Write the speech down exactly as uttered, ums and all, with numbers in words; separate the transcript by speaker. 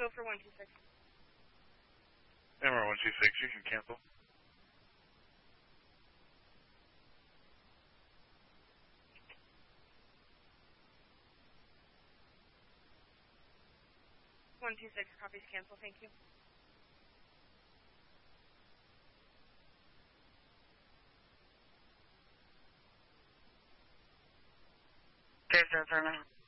Speaker 1: go for one two six.
Speaker 2: Number one two six, you can cancel.
Speaker 1: one two six, copies cancel, thank you.
Speaker 3: Okay, sir, turn around.